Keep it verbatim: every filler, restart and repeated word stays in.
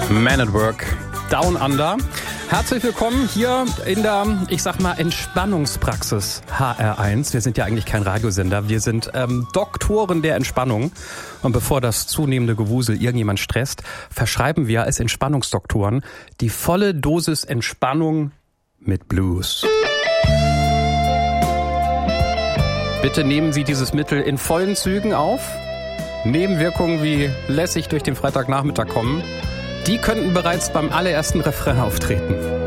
Man at Work, Down Under. Herzlich willkommen hier in der, ich sag mal, Entspannungspraxis H R eins. Wir sind ja eigentlich kein Radiosender, wir sind ähm, Doktoren der Entspannung. Und bevor das zunehmende Gewusel irgendjemand stresst, verschreiben wir als Entspannungsdoktoren die volle Dosis Entspannung mit Blues. Bitte nehmen Sie dieses Mittel in vollen Zügen auf. Nebenwirkungen wie lässig durch den Freitagnachmittag kommen, die könnten bereits beim allerersten Refrain auftreten.